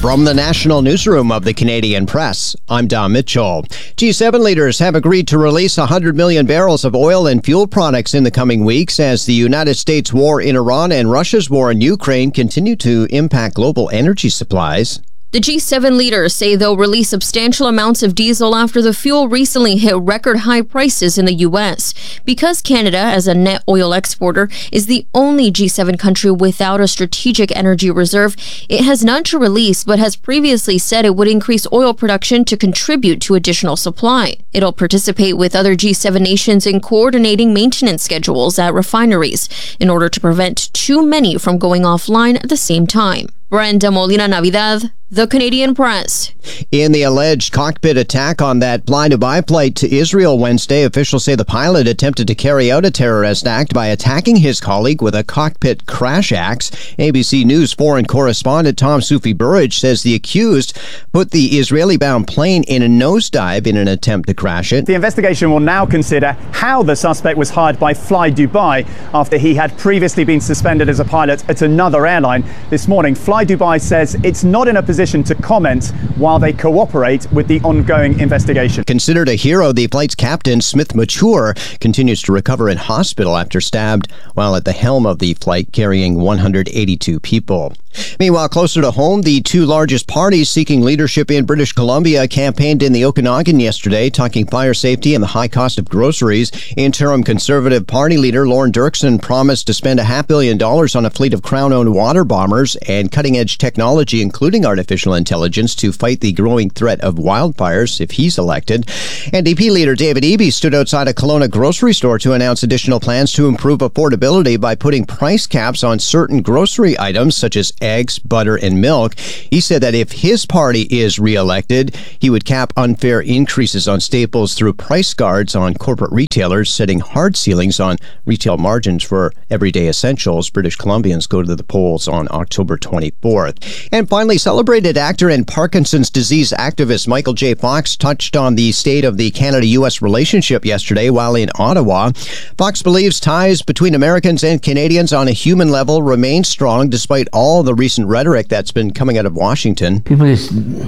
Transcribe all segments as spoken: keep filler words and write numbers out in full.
From the National Newsroom of the Canadian Press, I'm Don Mitchell. G seven leaders have agreed to release one hundred million barrels of oil and fuel products in the coming weeks as the United States' war in Iran and Russia's war in Ukraine continue to impact global energy supplies. The G seven leaders say they'll release substantial amounts of diesel after the fuel recently hit record high prices in the U S. Because Canada, as a net oil exporter, is the only G seven country without a strategic energy reserve, it has none to release but has previously said it would increase oil production to contribute to additional supply. It'll participate with other G seven nations in coordinating maintenance schedules at refineries in order to prevent too many from going offline at the same time. Brenda Molina Navidad, The Canadian Press. In the alleged cockpit attack on that Fly Dubai flight to Israel Wednesday, officials say the pilot attempted to carry out a terrorist act by attacking his colleague with a cockpit crash axe. A B C News foreign correspondent Tom Soufi Burridge says the accused put the Israeli-bound plane in a nosedive in an attempt to crash it. The investigation will now consider how the suspect was hired by Fly Dubai after he had previously been suspended as a pilot at another airline. This morning, Fly Dubai says it's not in a position to comment while they cooperate with the ongoing investigation. Considered a hero, the flight's captain, Smith Mature, continues to recover in hospital after stabbed while at the helm of the flight carrying one hundred eighty-two people. Meanwhile, closer to home, the two largest parties seeking leadership in British Columbia campaigned in the Okanagan yesterday, talking fire safety and the high cost of groceries. Interim Conservative Party leader Lorne Dirksen promised to spend a half billion dollars on a fleet of Crown-owned water bombers and cutting-edge technology, including artificial intelligence, to fight the growing threat of wildfires if he's elected. N D P leader David Eby stood outside a Kelowna grocery store to announce additional plans to improve affordability by putting price caps on certain grocery items such as eggs, butter, and milk. He said that if his party is re-elected, he would cap unfair increases on staples through price guards on corporate retailers, setting hard ceilings on retail margins for everyday essentials. British Columbians go to the polls on October twenty-fourth. And finally, celebrated actor and Parkinson's disease activist Michael J. Fox touched on the state of the Canada-U S relationship yesterday while in Ottawa. Fox believes ties between Americans and Canadians on a human level remain strong despite all the recent rhetoric that's been coming out of Washington. People just,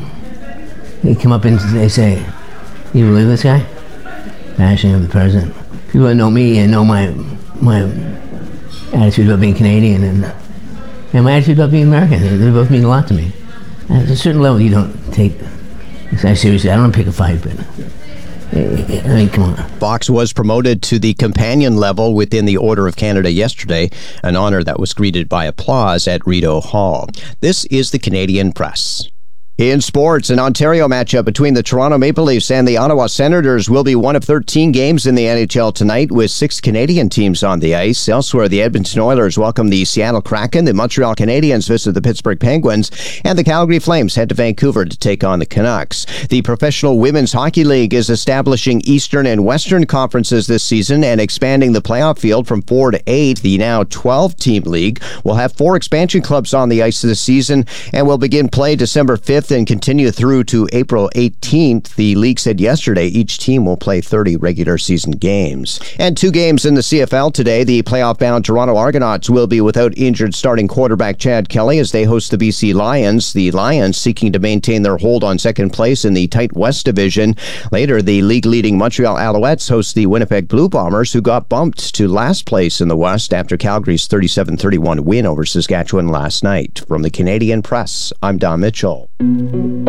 they come up and they say, "You believe this guy?" Bashing of the president. People that know me and know my my attitude about being Canadian and, and my attitude about being American, they both mean a lot to me. At a certain level, you don't take this guy seriously. I don't pick a fight, but I mean, come on. Fox was promoted to the companion level within the Order of Canada yesterday, an honor that was greeted by applause at Rideau Hall. This is the Canadian Press. In sports, an Ontario matchup between the Toronto Maple Leafs and the Ottawa Senators will be one of thirteen games in the N H L tonight, with six Canadian teams on the ice. Elsewhere, the Edmonton Oilers welcome the Seattle Kraken, the Montreal Canadiens visit the Pittsburgh Penguins, and the Calgary Flames head to Vancouver to take on the Canucks. The Professional Women's Hockey League is establishing Eastern and Western conferences this season and expanding the playoff field from four to eight. The now twelve-team league will have four expansion clubs on the ice this season and will begin play December fifth and continue through to April eighteenth. The league said yesterday each team will play thirty regular season games. And two games in the C F L today. The playoff-bound Toronto Argonauts will be without injured starting quarterback Chad Kelly as they host the B C Lions. The Lions seeking to maintain their hold on second place in the tight West Division. Later, the league-leading Montreal Alouettes host the Winnipeg Blue Bombers, who got bumped to last place in the West after Calgary's thirty-seven thirty-one win over Saskatchewan last night. From the Canadian Press, I'm Don Mitchell.